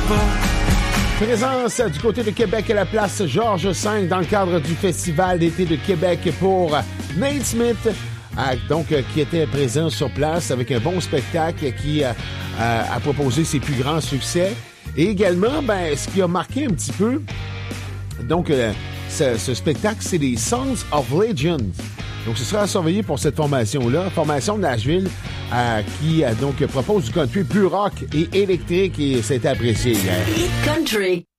Présence du côté de Québec à la place Georges V dans le cadre du Festival d'été de Québec pour Nate Smith, qui était présent sur place avec un bon spectacle qui a proposé ses plus grands succès. Et également, ce qui a marqué un petit peu, ce spectacle, c'est les Sons of Legends. Donc, ce sera à surveiller pour cette formation-là, formation de Nashville, qui propose du country plus rock et électrique, et c'est apprécié hier. Hit Country.